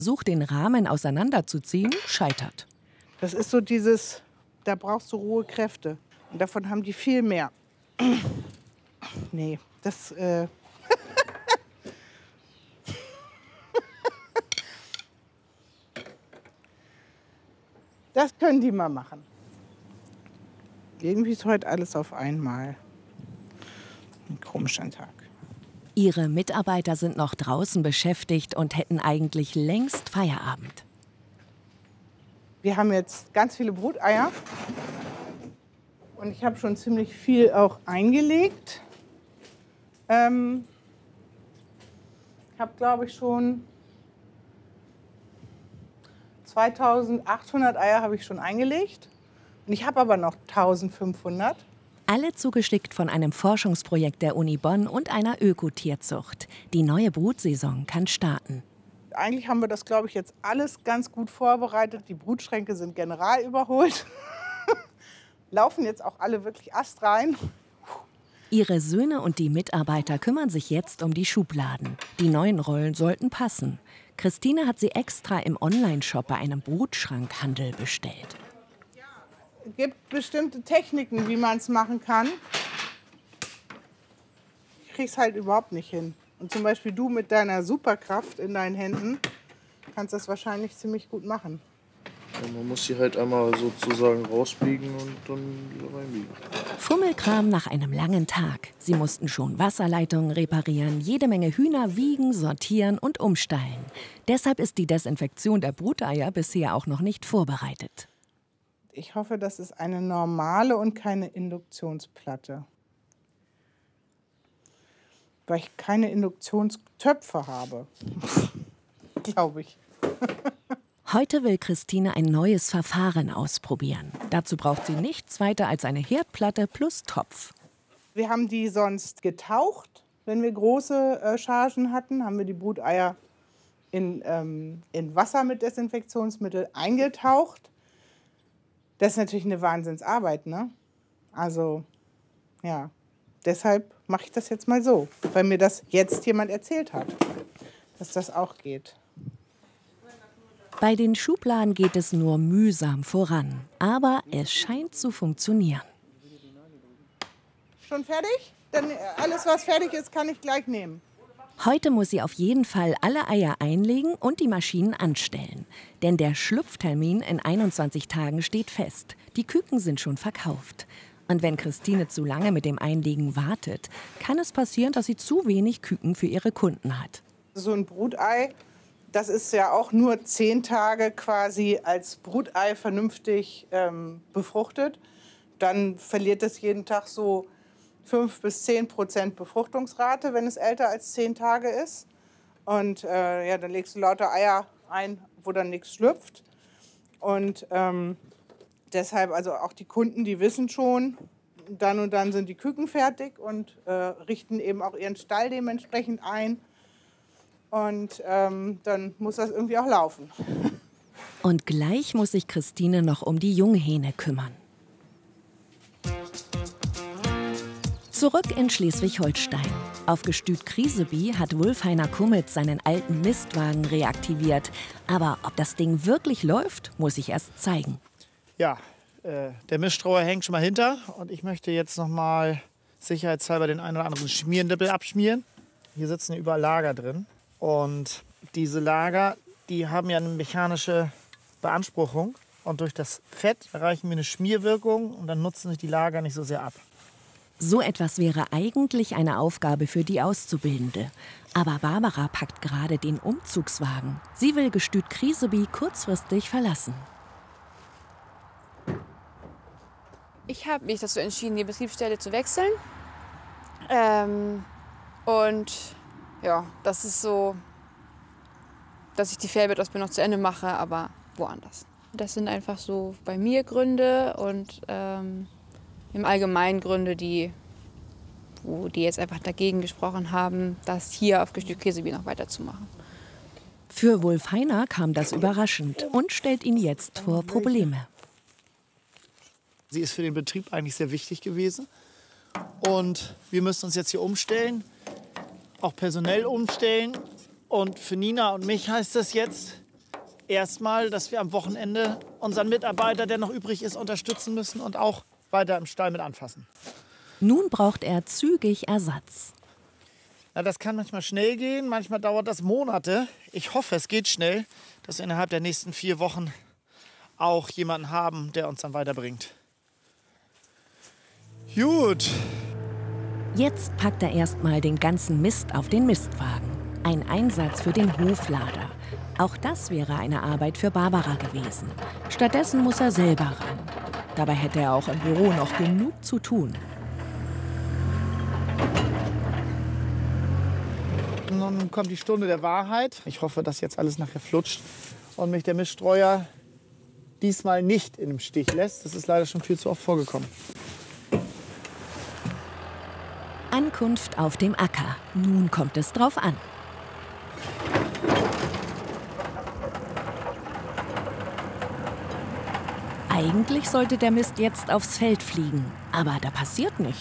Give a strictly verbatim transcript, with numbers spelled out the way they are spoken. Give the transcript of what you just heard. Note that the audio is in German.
Versucht, den Rahmen auseinanderzuziehen, scheitert. Das ist so dieses, da brauchst du rohe Kräfte. Und davon haben die viel mehr. Nee, das... Äh das können die mal machen. Irgendwie ist heute alles auf einmal. Ein komischer Tag. Ihre Mitarbeiter sind noch draußen beschäftigt und hätten eigentlich längst Feierabend. Wir haben jetzt ganz viele Bruteier. Und ich habe schon ziemlich viel auch eingelegt. Ähm, ich habe, glaube ich, schon zweitausendachthundert Eier habe ich schon eingelegt. Und ich habe aber noch eintausendfünfhundert. Alle zugeschickt von einem Forschungsprojekt der Uni Bonn und einer Ökotierzucht. Die neue Brutsaison kann starten. Eigentlich haben wir das, glaube ich, jetzt alles ganz gut vorbereitet. Die Brutschränke sind general überholt. Laufen jetzt auch alle wirklich astrein. Ihre Söhne und die Mitarbeiter kümmern sich jetzt um die Schubladen. Die neuen Rollen sollten passen. Christine hat sie extra im Onlineshop bei einem Brutschrankhandel bestellt. Es gibt bestimmte Techniken, wie man es machen kann. Ich krieg's halt überhaupt nicht hin. Und zum Beispiel du mit deiner Superkraft in deinen Händen kannst das wahrscheinlich ziemlich gut machen. Ja, man muss sie halt einmal sozusagen rausbiegen und dann reinbiegen. Fummelkram nach einem langen Tag. Sie mussten schon Wasserleitungen reparieren, jede Menge Hühner wiegen, sortieren und umstallen. Deshalb ist die Desinfektion der Bruteier bisher auch noch nicht vorbereitet. Ich hoffe, das ist eine normale und keine Induktionsplatte. Weil ich keine Induktionstöpfe habe. Glaube ich. Heute will Christine ein neues Verfahren ausprobieren. Dazu braucht sie nichts weiter als eine Herdplatte plus Topf. Wir haben die sonst getaucht. Wenn wir große äh, Chargen hatten, haben wir die Bruteier in, ähm, in Wasser mit Desinfektionsmittel eingetaucht. Das ist natürlich eine Wahnsinnsarbeit, ne? Also, ja, deshalb mache ich das jetzt mal so, weil mir das jetzt jemand erzählt hat, dass das auch geht. Bei den Schubladen geht es nur mühsam voran, aber es scheint zu funktionieren. Schon fertig? Dann alles, was fertig ist, kann ich gleich nehmen. Heute muss sie auf jeden Fall alle Eier einlegen und die Maschinen anstellen. Denn der Schlupftermin in einundzwanzig Tagen steht fest. Die Küken sind schon verkauft. Und wenn Christine zu lange mit dem Einlegen wartet, kann es passieren, dass sie zu wenig Küken für ihre Kunden hat. So ein Brutei, das ist ja auch nur zehn Tage quasi als Brutei vernünftig ähm, befruchtet. Dann verliert es jeden Tag so fünf bis zehn Prozent Befruchtungsrate, wenn es älter als zehn Tage ist. Und äh, ja, dann legst du lauter Eier ein, wo dann nichts schlüpft. Und ähm, deshalb, also auch die Kunden, die wissen schon, dann und dann sind die Küken fertig und äh, richten eben auch ihren Stall dementsprechend ein. Und ähm, dann muss das irgendwie auch laufen. Und gleich muss sich Christine noch um die Junghähne kümmern. Zurück in Schleswig-Holstein. Auf Gestüt Kriseby hat Wulfheiner Kummitz seinen alten Mistwagen reaktiviert. Aber ob das Ding wirklich läuft, muss ich erst zeigen. Ja, äh, der Miststrauer hängt schon mal hinter. Und ich möchte jetzt noch mal sicherheitshalber den einen oder anderen Schmiernippel abschmieren. Hier sitzen überall Lager drin. Und diese Lager, die haben ja eine mechanische Beanspruchung. Und durch das Fett erreichen wir eine Schmierwirkung und dann nutzen sich die Lager nicht so sehr ab. So etwas wäre eigentlich eine Aufgabe für die Auszubildende. Aber Barbara packt gerade den Umzugswagen. Sie will Gestüt Kriseby kurzfristig verlassen. Ich habe mich dazu entschieden, die Betriebsstelle zu wechseln. Ähm, und ja, das ist so, dass ich die Fellbettausbildung noch zu Ende mache, aber woanders. Das sind einfach so bei mir Gründe und ähm, im Allgemeinen Gründe, die, wo die jetzt einfach dagegen gesprochen haben, das hier auf Gestüt Kriseby noch weiterzumachen. Für Wulfheiner kam das überraschend und stellt ihn jetzt vor Probleme. Sie ist für den Betrieb eigentlich sehr wichtig gewesen. Und wir müssen uns jetzt hier umstellen, auch personell umstellen. Und für Nina und mich heißt das jetzt, erstmal, dass wir am Wochenende unseren Mitarbeiter, der noch übrig ist, unterstützen müssen und auch weiter im Stall mit anfassen. Nun braucht er zügig Ersatz. Na, das kann manchmal schnell gehen, manchmal dauert das Monate. Ich hoffe, es geht schnell, dass wir innerhalb der nächsten vier Wochen auch jemanden haben, der uns dann weiterbringt. Gut. Jetzt packt er erstmal den ganzen Mist auf den Mistwagen. Ein Einsatz für den Hoflader. Auch das wäre eine Arbeit für Barbara gewesen. Stattdessen muss er selber ran. Dabei hätte er auch im Büro noch genug zu tun. Nun kommt die Stunde der Wahrheit. Ich hoffe, dass jetzt alles nachher flutscht und mich der Miststreuer diesmal nicht in dem Stich lässt. Das ist leider schon viel zu oft vorgekommen. Ankunft auf dem Acker. Nun kommt es drauf an. Eigentlich sollte der Mist jetzt aufs Feld fliegen, aber da passiert nichts.